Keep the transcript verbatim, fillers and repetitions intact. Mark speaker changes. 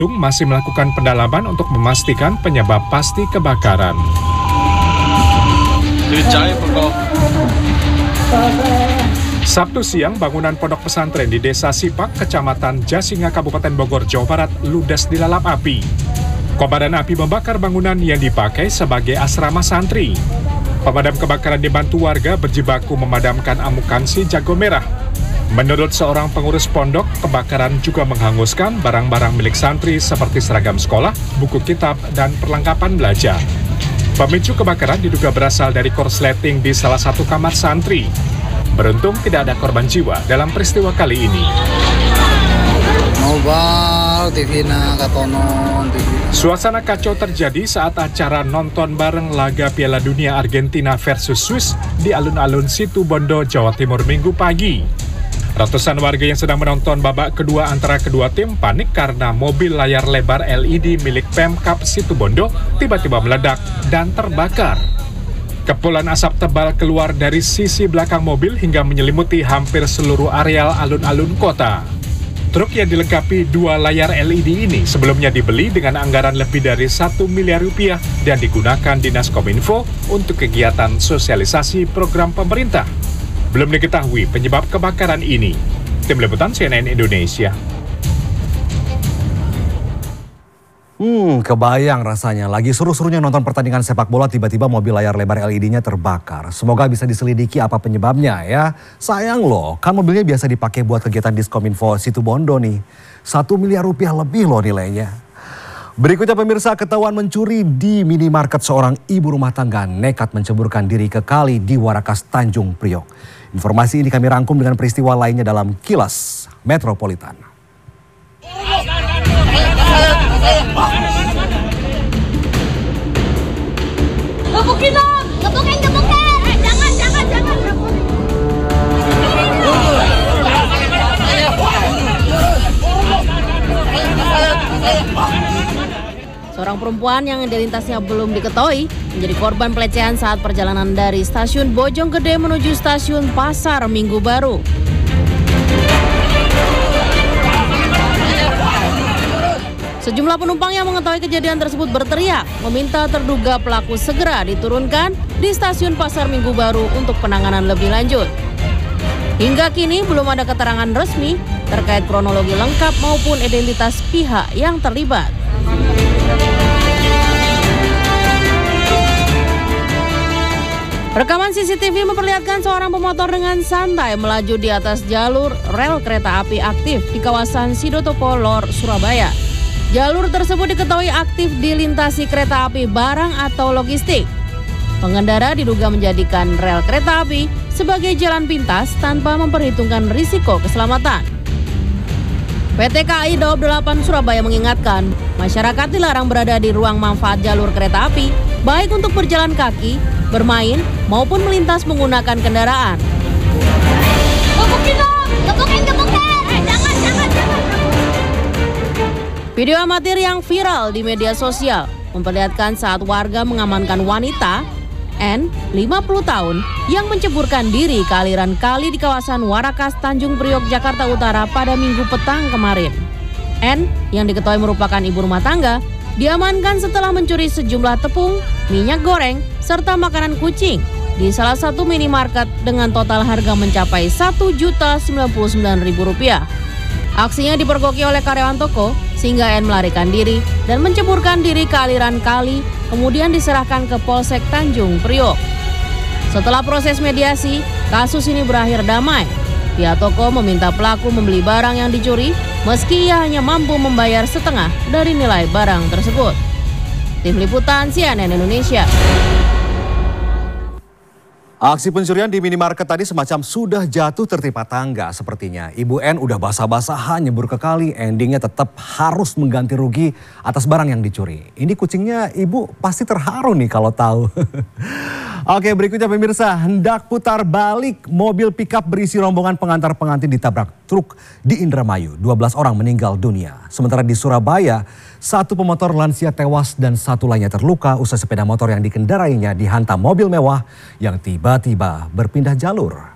Speaker 1: Masih melakukan pendalaman untuk memastikan penyebab pasti kebakaran. Sabtu siang, bangunan pondok pesantren di Desa Sipak, Kecamatan Jasinga, Kabupaten Bogor, Jawa Barat, ludes dilalap api. Kobaran api membakar bangunan yang dipakai sebagai asrama santri. Pemadam kebakaran dibantu warga berjibaku memadamkan amukan si jago merah. Menurut seorang pengurus pondok, kebakaran juga menghanguskan barang-barang milik santri seperti seragam sekolah, buku kitab, dan perlengkapan belajar. Pemicu kebakaran diduga berasal dari korsleting di salah satu kamar santri. Beruntung tidak ada korban jiwa dalam peristiwa kali ini.
Speaker 2: Nobal, T V na katonon, T V.
Speaker 1: Suasana kacau terjadi saat acara nonton bareng laga Piala Dunia Argentina versus Swiss di alun-alun Situbondo, Jawa Timur Minggu pagi. Ratusan warga yang sedang menonton babak kedua antara kedua tim panik karena mobil layar lebar L E D milik Pemkab Situbondo tiba-tiba meledak dan terbakar. Kepulan asap tebal keluar dari sisi belakang mobil hingga menyelimuti hampir seluruh areal alun-alun kota. Truk yang dilengkapi dua layar L E D ini sebelumnya dibeli dengan anggaran lebih dari satu miliar rupiah dan digunakan Dinas Kominfo untuk kegiatan sosialisasi program pemerintah. Belum diketahui penyebab kebakaran ini. Tim Liputan C N N Indonesia.
Speaker 3: Hmm, kebayang rasanya. Lagi seru-serunya nonton pertandingan sepak bola, tiba-tiba mobil layar lebar L E D-nya terbakar. Semoga bisa diselidiki apa penyebabnya ya. Sayang loh, kan mobilnya biasa dipakai buat kegiatan Diskominfo Situbondo nih. Satu miliar rupiah lebih loh nilainya. Berikutnya pemirsa, ketahuan mencuri di minimarket. Seorang ibu rumah tangga nekat menceburkan diri ke kali di Warakas, Tanjung Priok. Informasi ini kami rangkum dengan peristiwa lainnya dalam Kilas Metropolitan.
Speaker 4: Gebukin dong, gebukin, gebukin. Eh, jangan, jangan, jangan. Seorang perempuan yang identitasnya belum diketahui menjadi korban pelecehan saat perjalanan dari stasiun Bojonggede menuju stasiun Pasar Minggu Baru. Sejumlah penumpang yang mengetahui kejadian tersebut berteriak meminta terduga pelaku segera diturunkan di stasiun Pasar Minggu Baru untuk penanganan lebih lanjut. Hingga kini belum ada keterangan resmi terkait kronologi lengkap maupun identitas pihak yang terlibat. Rekaman C C T V memperlihatkan seorang pemotor dengan santai melaju di atas jalur rel kereta api aktif di kawasan Sidotopo Lor, Surabaya. Jalur tersebut diketahui aktif dilintasi kereta api barang atau logistik. Pengendara diduga menjadikan rel kereta api sebagai jalan pintas tanpa memperhitungkan risiko keselamatan. P T K A I Daob delapan Surabaya mengingatkan, masyarakat dilarang berada di ruang manfaat jalur kereta api, baik untuk berjalan kaki, bermain, maupun melintas menggunakan kendaraan. Gebukin dong, gebukin, gebukin. Eh, jangan, jangan, jangan. Video amatir yang viral di media sosial memperlihatkan saat warga mengamankan wanita N, lima puluh tahun, yang menceburkan diri ke aliran kali di kawasan Warakas, Tanjung Priok, Jakarta Utara pada Minggu petang kemarin. N, yang diketahui merupakan ibu rumah tangga, diamankan setelah mencuri sejumlah tepung, minyak goreng, serta makanan kucing di salah satu minimarket dengan total harga mencapai satu juta sembilan puluh sembilan ribu rupiah. Aksinya dipergoki oleh karyawan toko sehingga N melarikan diri dan menceburkan diri ke aliran kali, kemudian diserahkan ke Polsek Tanjung Priok. Setelah proses mediasi, kasus ini berakhir damai. Pihak toko meminta pelaku membeli barang yang dicuri meski ia hanya mampu membayar setengah dari nilai barang tersebut. Tim Liputan C N N Indonesia.
Speaker 3: Aksi pencurian di minimarket tadi semacam sudah jatuh tertimpa tangga sepertinya. Ibu N udah basah-basahan nyebur ke kali, endingnya tetap harus mengganti rugi atas barang yang dicuri. Ini kucingnya ibu pasti terharu nih kalau tahu. Oke, berikutnya pemirsa, hendak putar balik, mobil pickup berisi rombongan pengantar pengantin ditabrak truk di Indramayu. dua belas orang meninggal dunia. Sementara di Surabaya, satu pemotor lansia tewas dan satu lainnya terluka usai sepeda motor yang dikendarainya dihantam mobil mewah yang tiba-tiba berpindah jalur.